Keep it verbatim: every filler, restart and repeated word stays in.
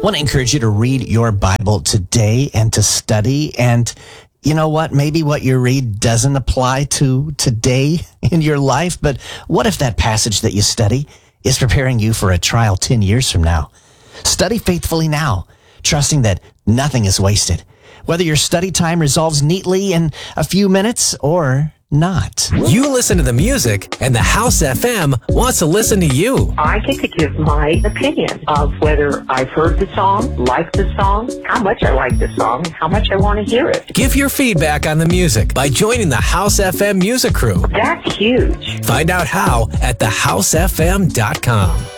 want to encourage you to read your Bible today and to study. And you know what? Maybe what you read doesn't apply to today in your life, but what if that passage that you study is preparing you for a trial ten years from now? Study faithfully now, trusting that nothing is wasted, whether your study time resolves neatly in a few minutes or not. You listen to the music, and the House F M wants to listen to you. I get to give my opinion of whether I've heard the song, like the song, how much I like the song, how much I want to hear it. Give your feedback on the music by joining the House F M Music Crew. That's huge. Find out how at the house f m dot com.